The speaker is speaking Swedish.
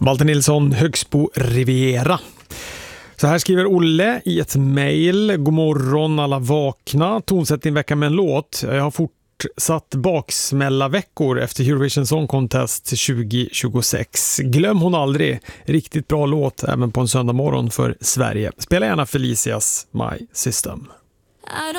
Walter Nilsson, Högsbo Riviera. Så här skriver Olle i ett mejl. God morgon alla vakna. Tonsätt din vecka med en låt. Jag har fortsatt baksmälla veckor efter Eurovision Song Contest 2026. Glöm hon aldrig. Riktigt bra låt även på en söndag morgon för Sverige. Spela gärna Felicias My System.